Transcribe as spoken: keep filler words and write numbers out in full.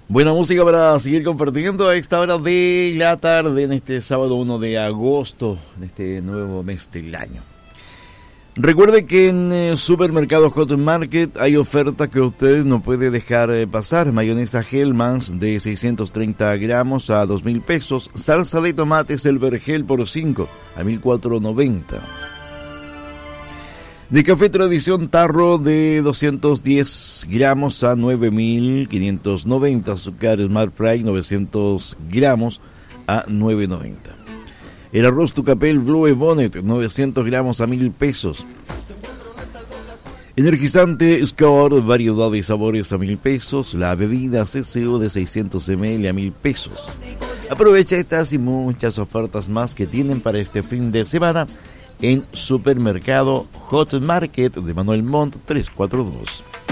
Buena música para seguir compartiendo a esta hora de la tarde en este sábado uno de agosto, en este nuevo mes del año. Recuerde que en eh, Supermercado Hot Market hay ofertas que usted no puede dejar eh, pasar. Mayonesa Hellmann's de seiscientos treinta gramos a dos mil pesos. Salsa de tomates El Vergel por cinco a mil cuatrocientos noventa. De café tradición tarro de doscientos diez gramos a nueve mil quinientos noventa. Azúcar Smart Fry novecientos gramos a nueve noventa. El arroz Tucapel Blue Bonnet novecientos gramos a mil pesos. Energizante Score variedad de sabores a mil pesos. La bebida C C O de seiscientos mililitros a mil pesos. Aprovecha estas y muchas ofertas más que tienen para este fin de semana en Supermercado Hot Market de Manuel Montt trescientos cuarenta y dos.